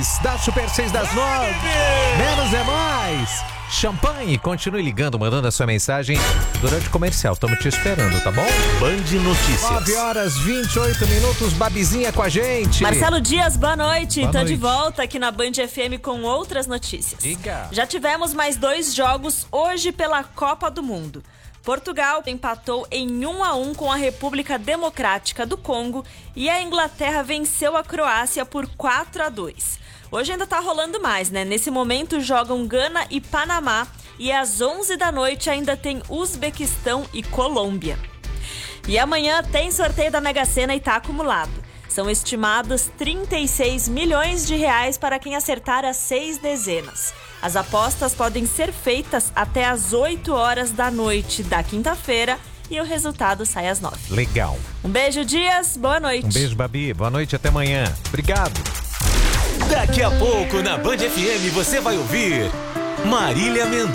2 da Super 6 das 9. Menos é mais. Champanhe, continue ligando, mandando a sua mensagem durante o comercial. Estamos te esperando, tá bom? Band Notícias. 9h28, Babizinha com a gente. Marcelo Dias, boa noite. Boa Tô noite. de volta aqui na Band FM com outras notícias. Diga. Já tivemos mais 2 jogos hoje pela Copa do Mundo. Portugal empatou em 1-1 com a República Democrática do Congo e a Inglaterra venceu a Croácia por 4-2. Hoje ainda tá rolando mais, né? Nesse momento jogam Gana e Panamá e às 11 da noite ainda tem Uzbequistão e Colômbia. E amanhã tem sorteio da Mega Sena e tá acumulado. São estimados 36 milhões de reais para quem acertar as 6 dezenas. As apostas podem ser feitas até às 8 horas da noite da quinta-feira e o resultado sai às 9. Legal. Um beijo, Dias. Boa noite. Um beijo, Babi. Boa noite, até amanhã. Obrigado. Daqui a pouco na Band FM você vai ouvir Marília Mendonça.